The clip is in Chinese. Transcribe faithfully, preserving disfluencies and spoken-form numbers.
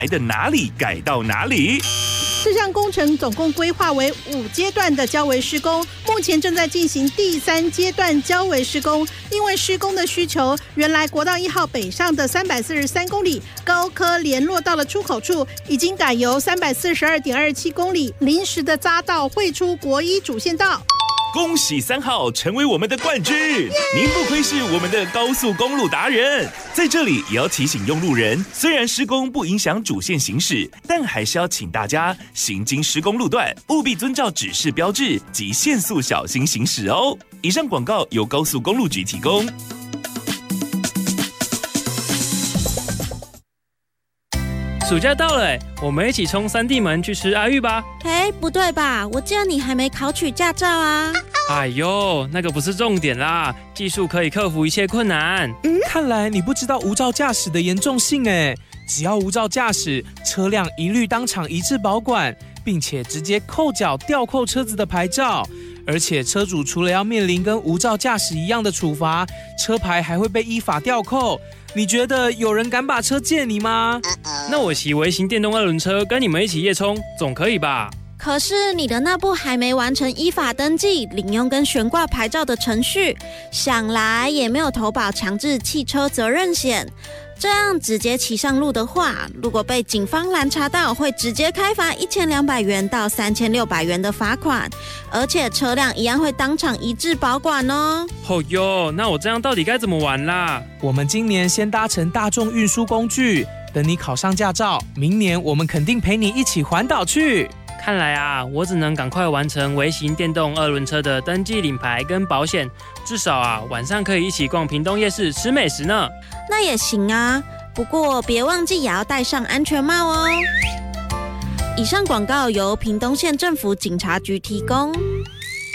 来的哪里改到哪里。 这项工程总共规划为五阶段的交围施工，目前正在进行第三阶段交围施工。因为施工的需求，原来国道一号北上的三百四十三公里高科联络道的出口处，已经改由三百四十二点二七公里临时的匝道汇出国一主线道。 恭喜三号成为我们的冠军，您不愧是我们的高速公路达人。在这里也要提醒用路人，虽然施工不影响主线行驶，但还是要请大家行经施工路段，务必遵照指示标志及限速小心行驶哦。以上广告由高速公路局提供。 暑假到了，我们一起冲三地门去吃阿玉吧。 哎，不对吧？我记得你还没考取驾照啊。 哎呦，那个不是重点啦，技术可以克服一切困难。 嗯，看来你不知道无照驾驶的严重性哎。只要无照驾驶，车辆一律当场移至保管，并且直接扣缴吊扣车子的牌照。而且车主除了要面临跟无照驾驶一样的处罚，车牌还会被依法吊扣。你觉得有人敢把车借你吗？ 那我骑微型电动二轮车跟你们一起夜冲，总可以吧？ 可是你的那部还没完成依法登记、领用跟悬挂牌照的程序，想来也没有投保强制汽车责任险。这样直接骑上路的话，如果被警方拦查到，会直接开罚一千两百元到三千六百元的罚款，而且车辆一样会当场移至保管哦。 哦哟，那我这样到底该怎么玩啦？ 我们今年先搭乘大众运输工具，等你考上驾照，明年我们肯定陪你一起环岛去。 看来啊，我只能赶快完成微型电动二轮车的登记领牌跟保险，至少啊晚上可以一起逛屏东夜市吃美食呢。 那也行啊，不过别忘记也要戴上安全帽哦。以上广告由屏东县政府警察局提供。